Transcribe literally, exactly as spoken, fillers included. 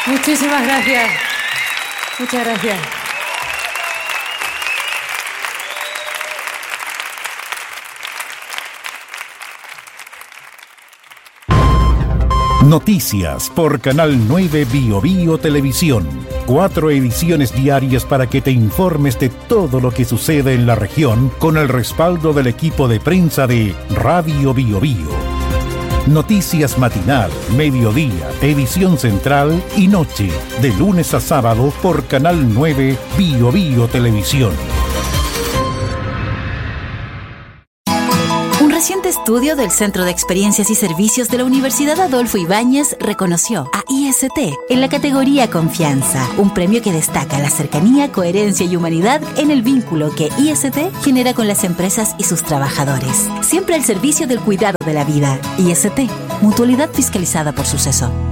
Muchísimas gracias. Muchas gracias. Noticias por Canal nueve Bio Bio Televisión. Cuatro ediciones diarias para que te informes de todo lo que sucede en la región con el respaldo del equipo de prensa de Radio Bio Bio. Noticias matinal, mediodía, edición central y noche, de lunes a sábado por Canal nueve Bio Bio Televisión. Un reciente estudio del Centro de Experiencias y Servicios de la Universidad Adolfo Ibáñez reconoció a I S T en la categoría Confianza, un premio que destaca la cercanía, coherencia y humanidad en el vínculo que I S T genera con las empresas y sus trabajadores. Siempre al servicio del cuidado de la vida. I S T, mutualidad fiscalizada por Suceso.